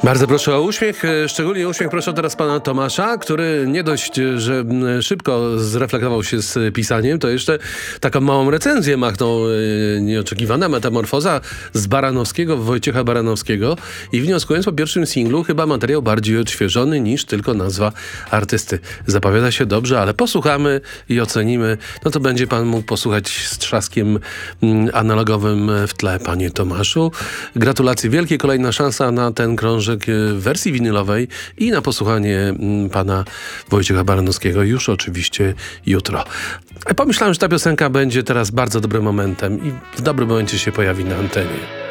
Bardzo proszę o uśmiech, szczególnie uśmiech proszę teraz pana Tomasza, który nie dość, że szybko zreflektował się z pisaniem, to jeszcze taką małą recenzję machnął. Nieoczekiwana metamorfoza z Baranowskiego w Wojciecha Baranowskiego i wnioskując po pierwszym singlu chyba materiał bardziej odświeżony niż tylko nazwa artysty. Zapowiada się dobrze, ale posłuchamy i ocenimy. No to będzie pan mógł posłuchać z trzaskiem analogowym w tle, panie Tomaszu. Gratulacje wielkie, kolejna szansa na ten krążek w wersji winylowej i na posłuchanie pana Wojciecha Baranowskiego już oczywiście jutro. Pomyślałem, że ta piosenka będzie teraz bardzo dobrym momentem i w dobrym momencie się pojawi na antenie.